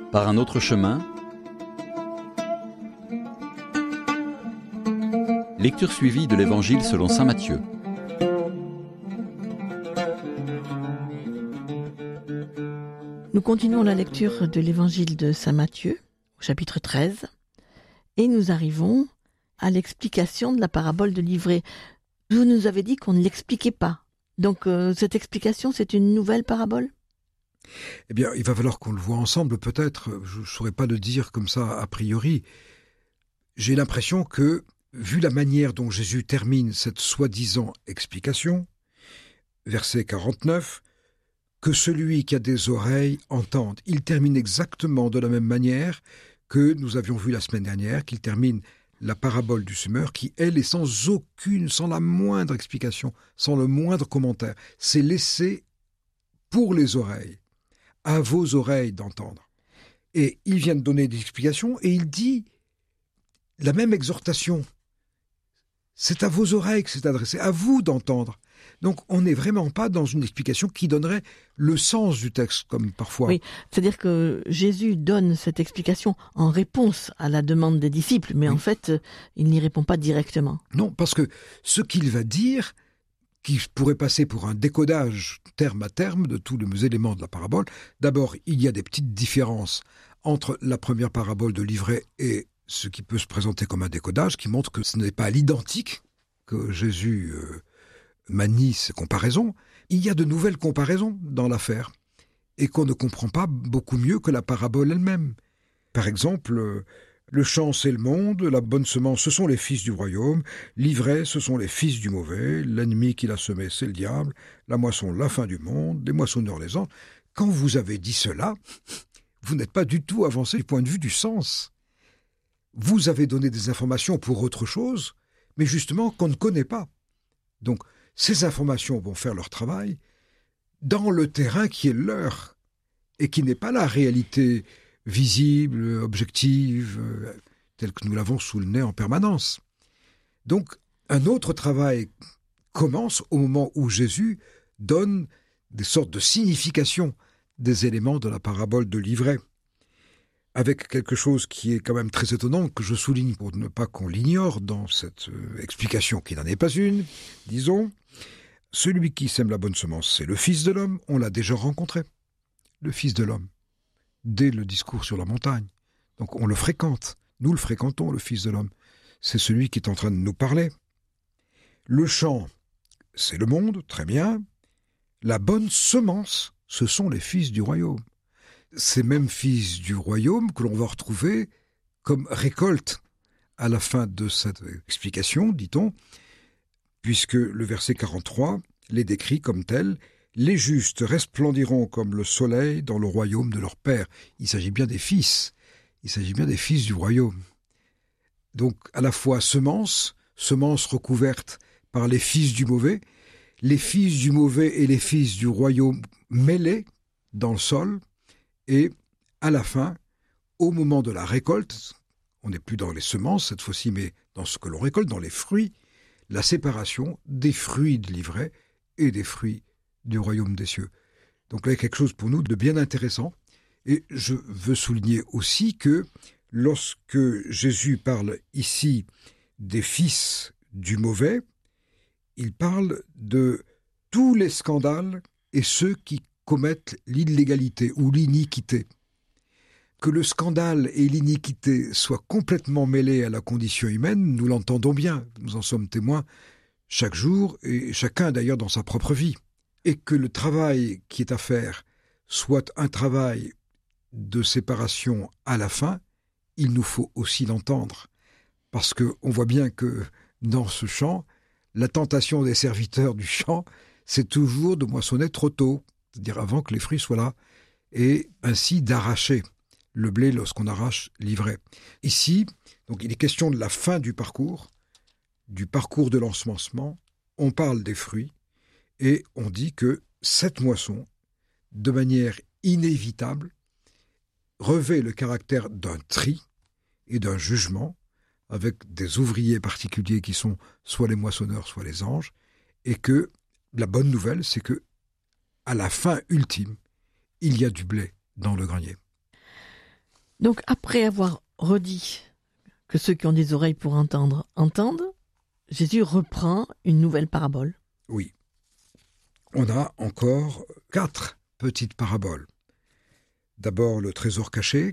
Par un autre chemin. Lecture suivie de l'Évangile selon saint Matthieu. Nous continuons la lecture de l'Évangile de saint Matthieu, au chapitre 13, et nous arrivons à l'explication de la parabole de l'ivraie. Vous nous avez dit qu'on ne l'expliquait pas. Donc cette explication, c'est une nouvelle parabole ? Eh bien, il va falloir qu'on le voit ensemble, peut-être. Je ne saurais pas le dire comme ça, a priori. J'ai l'impression que, vu la manière dont Jésus termine cette soi-disant explication, verset 49, que celui qui a des oreilles entende. Il termine exactement de la même manière que nous avions vu la semaine dernière, qu'il termine la parabole du semeur, qui, elle, est sans la moindre explication, sans le moindre commentaire. C'est laissé pour les oreilles, à vos oreilles d'entendre. Et il vient de donner des explications, et il dit la même exhortation. C'est à vos oreilles que c'est adressé, à vous d'entendre. Donc on n'est vraiment pas dans une explication qui donnerait le sens du texte, comme parfois. Oui, c'est-à-dire que Jésus donne cette explication en réponse à la demande des disciples, mais oui. En fait, il n'y répond pas directement. Non, parce que ce qu'il va dire, qui pourrait passer pour un décodage terme à terme de tous les éléments de la parabole, d'abord, il y a des petites différences entre la première parabole de l'ivraie et ce qui peut se présenter comme un décodage, qui montre que ce n'est pas à l'identique que Jésus manie ces comparaisons. Il y a de nouvelles comparaisons dans l'affaire, et qu'on ne comprend pas beaucoup mieux que la parabole elle-même. Par exemple, le champ c'est le monde, la bonne semence ce sont les fils du royaume, l'ivraie ce sont les fils du mauvais, l'ennemi qui l'a semé c'est le diable, la moisson la fin du monde, les moissonneurs les anges. Quand vous avez dit cela, vous n'êtes pas du tout avancé du point de vue du sens. Vous avez donné des informations pour autre chose, mais justement qu'on ne connaît pas. Donc, ces informations vont faire leur travail dans le terrain qui est leur, et qui n'est pas la réalité visible, objective, telle que nous l'avons sous le nez en permanence. Donc, un autre travail commence au moment où Jésus donne des sortes de significations des éléments de la parabole de l'ivraie, avec quelque chose qui est quand même très étonnant, que je souligne pour ne pas qu'on l'ignore dans cette explication qui n'en est pas une, disons. Celui qui sème la bonne semence, c'est le Fils de l'homme, on l'a déjà rencontré, le Fils de l'homme, dès le discours sur la montagne. Donc on le fréquente, nous le fréquentons, le Fils de l'homme. C'est celui qui est en train de nous parler. Le champ, c'est le monde, très bien. La bonne semence, ce sont les fils du royaume. Ces mêmes fils du royaume que l'on va retrouver comme récolte à la fin de cette explication, dit-on, puisque le verset 43 les décrit comme tels. Les justes resplendiront comme le soleil dans le royaume de leur Père. Il s'agit bien des fils. Il s'agit bien des fils du royaume. Donc, à la fois semence recouverte par les fils du mauvais, les fils du mauvais et les fils du royaume mêlés dans le sol, et à la fin, au moment de la récolte, on n'est plus dans les semences cette fois-ci, mais dans ce que l'on récolte, dans les fruits, la séparation des fruits de l'ivraie et des fruits du royaume des cieux. Donc là, il y a quelque chose pour nous de bien intéressant. Et je veux souligner aussi que lorsque Jésus parle ici des fils du mauvais, il parle de tous les scandales et ceux qui commettent l'illégalité ou l'iniquité. Que le scandale et l'iniquité soient complètement mêlés à la condition humaine, nous l'entendons bien, nous en sommes témoins chaque jour, et chacun d'ailleurs dans sa propre vie. Et que le travail qui est à faire soit un travail de séparation à la fin, il nous faut aussi l'entendre. Parce qu'on voit bien que dans ce champ, la tentation des serviteurs du champ, c'est toujours de moissonner trop tôt, c'est-à-dire avant que les fruits soient là, et ainsi d'arracher le blé lorsqu'on arrache l'ivraie. Ici, donc, il est question de la fin du parcours de l'ensemencement. On parle des fruits et on dit que cette moisson, de manière inévitable, revêt le caractère d'un tri et d'un jugement avec des ouvriers particuliers qui sont soit les moissonneurs, soit les anges, et que la bonne nouvelle, c'est que à la fin ultime, il y a du blé dans le grenier. Donc après avoir redit que ceux qui ont des oreilles pour entendre, entendent, Jésus reprend une nouvelle parabole. Oui. On a encore 4 petites paraboles. D'abord le trésor caché,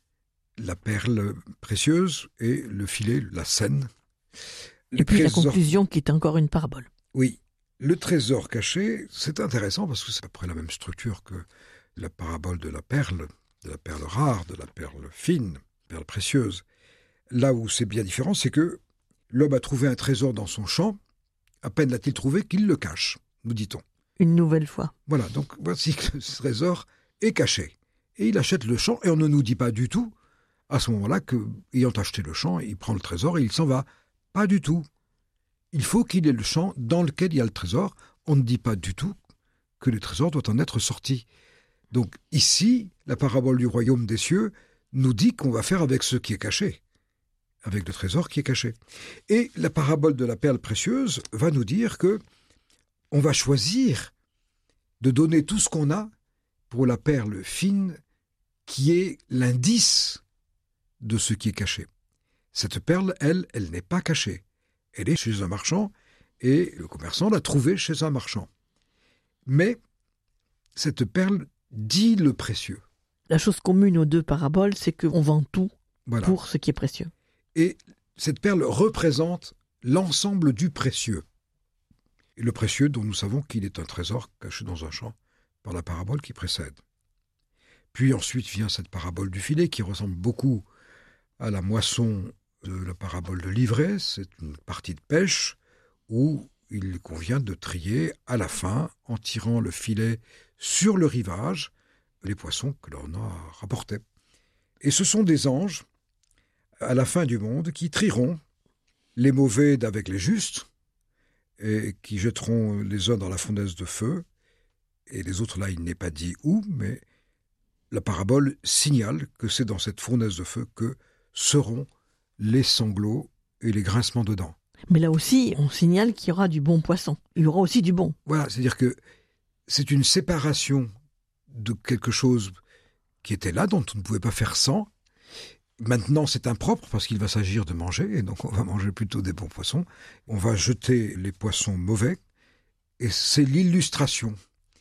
la perle précieuse et le filet, la scène. Et puis la conclusion qui est encore une parabole. Oui. Le trésor caché, c'est intéressant parce que c'est à peu près la même structure que la parabole de la perle rare, de la perle fine, perle précieuse. Là où c'est bien différent, c'est que l'homme a trouvé un trésor dans son champ, à peine l'a-t-il trouvé qu'il le cache, nous dit-on. Une nouvelle fois. Voilà, donc voici que ce trésor est caché. Et il achète le champ, et on ne nous dit pas du tout, à ce moment-là, qu'ayant acheté le champ, il prend le trésor et il s'en va. Pas du tout. Il faut qu'il ait le champ dans lequel il y a le trésor. On ne dit pas du tout que le trésor doit en être sorti. Donc ici, la parabole du royaume des cieux nous dit qu'on va faire avec ce qui est caché, avec le trésor qui est caché. Et la parabole de la perle précieuse va nous dire que on va choisir de donner tout ce qu'on a pour la perle fine qui est l'indice de ce qui est caché. Cette perle, elle n'est pas cachée. Elle est chez un marchand et le commerçant l'a trouvée chez un marchand. Mais cette perle dit le précieux. La chose commune aux 2 paraboles, c'est qu'on vend tout pour ce qui est précieux. Et cette perle représente l'ensemble du précieux. Et le précieux dont nous savons qu'il est un trésor caché dans un champ par la parabole qui précède. Puis ensuite vient cette parabole du filet qui ressemble beaucoup à la moisson de la parabole de l'ivraie. C'est une partie de pêche où il convient de trier à la fin, en tirant le filet sur le rivage, les poissons que l'on a rapportés. Et ce sont des anges, à la fin du monde, qui trieront les mauvais d'avec les justes, et qui jetteront les uns dans la fournaise de feu, et les autres là, il n'est pas dit où, mais la parabole signale que c'est dans cette fournaise de feu que seront les sanglots et les grincements de dents. Mais là aussi, on signale qu'il y aura du bon poisson. Il y aura aussi du bon. Voilà, c'est-à-dire que c'est une séparation de quelque chose qui était là, dont on ne pouvait pas faire sans. Maintenant, c'est impropre parce qu'il va s'agir de manger, et donc on va manger plutôt des bons poissons. On va jeter les poissons mauvais, et c'est l'illustration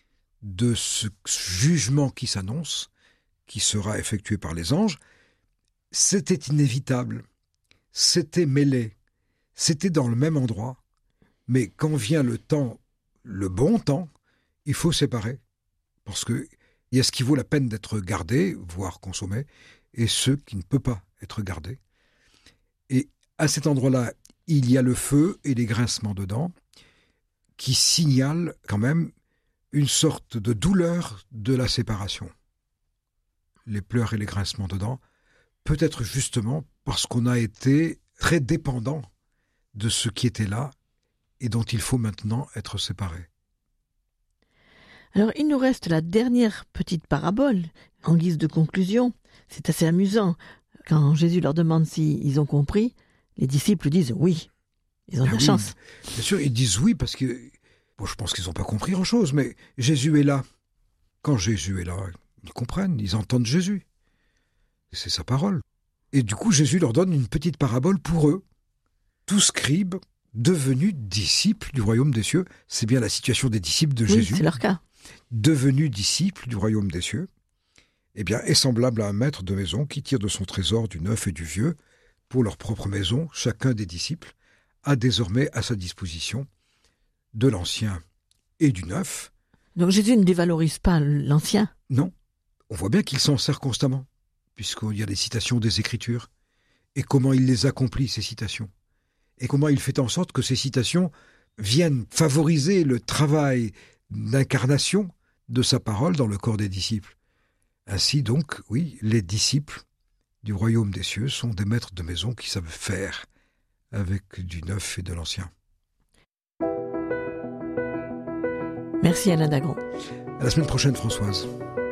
de ce jugement qui s'annonce, qui sera effectué par les anges. C'était inévitable, c'était mêlé, c'était dans le même endroit, mais quand vient le temps, le bon temps, il faut séparer, parce qu'il y a ce qui vaut la peine d'être gardé, voire consommé, et ce qui ne peut pas être gardé. Et à cet endroit-là, il y a le feu et les grincements de dents qui signalent quand même une sorte de douleur de la séparation. Les pleurs et les grincements de dents, peut-être justement parce qu'on a été très dépendant de ce qui était là et dont il faut maintenant être séparé. Alors, il nous reste la dernière petite parabole, en guise de conclusion. C'est assez amusant. Quand Jésus leur demande s'ils ont compris, les disciples disent oui. Ils ont de la chance. Bien sûr, ils disent oui parce que, je pense qu'ils n'ont pas compris grand-chose, mais Jésus est là. Quand Jésus est là, ils comprennent, ils entendent Jésus. C'est sa parole. Et du coup, Jésus leur donne une petite parabole pour eux. Tous scribes devenus disciples du royaume des cieux. C'est bien la situation des disciples de Jésus. Oui, c'est leur cas. Devenus disciples du royaume des cieux, eh bien, est semblable à un maître de maison qui tire de son trésor du neuf et du vieux. Pour leur propre maison, chacun des disciples a désormais à sa disposition de l'ancien et du neuf. Donc Jésus ne dévalorise pas l'ancien. Non, on voit bien qu'il s'en sert constamment, puisqu'il y a des citations des Écritures, et comment il les accomplit, ces citations, et comment il fait en sorte que ces citations viennent favoriser le travail d'incarnation de sa parole dans le corps des disciples. Ainsi donc, oui, les disciples du royaume des cieux sont des maîtres de maison qui savent faire avec du neuf et de l'ancien. Merci Alain Dagron. À la semaine prochaine, Françoise.